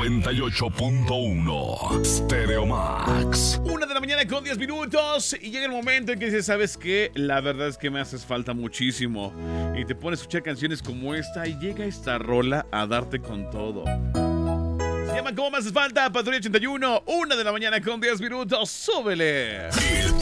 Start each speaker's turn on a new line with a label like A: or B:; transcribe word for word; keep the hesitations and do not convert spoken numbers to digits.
A: noventa y ocho punto uno Stereo Max.
B: Una de la mañana con diez minutos y llega el momento en que dices, ¿sabes qué? La verdad es que me haces falta muchísimo. Y te pones a escuchar canciones como esta y llega esta rola a darte con todo. Se llama ¿Cómo me haces falta? Patrulla ochenta y uno, una de la mañana con diez minutos. ¡Súbele!
A: El